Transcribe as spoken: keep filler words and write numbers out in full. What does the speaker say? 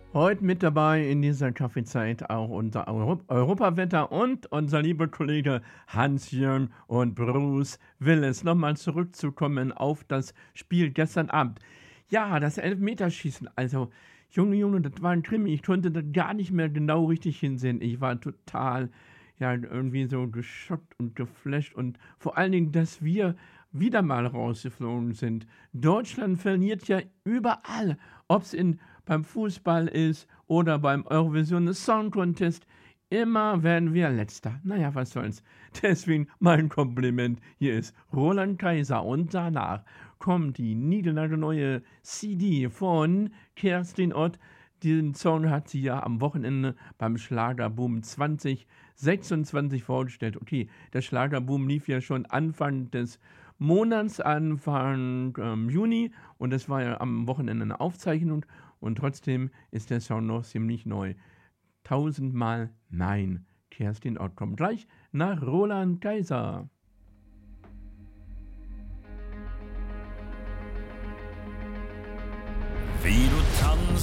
Heute mit dabei in dieser Kaffeezeit auch unser Euro Europawetter und unser lieber Kollege Hans-Jörn und Bruce Willis. Nochmal zurückzukommen auf das Spiel gestern Abend. Ja, das Elfmeterschießen, also, Junge, Junge, das war ein Krimi. Ich konnte das gar nicht mehr genau richtig hinsehen. Ich war total, ja, irgendwie so geschockt und geflasht und vor allen Dingen, dass wir wieder mal rausgeflogen sind. Deutschland verliert ja überall, ob's in beim Fußball ist oder beim Eurovision Song Contest. Immer werden wir Letzter. Naja, was soll's. Deswegen mein Kompliment. Hier ist Roland Kaiser und danach kommt die niegelnagelneue C D von Kerstin Ott. Diesen Song hat sie ja am Wochenende beim Schlagerboom zwanzig sechsundzwanzig vorgestellt. Okay, der Schlagerboom lief ja schon Anfang des Monats, Anfang ähm, Juni und das war ja am Wochenende eine Aufzeichnung und trotzdem ist der Song noch ziemlich neu. Tausendmal Nein. Kerstin Ott kommt gleich nach Roland Kaiser. Wie du tanzt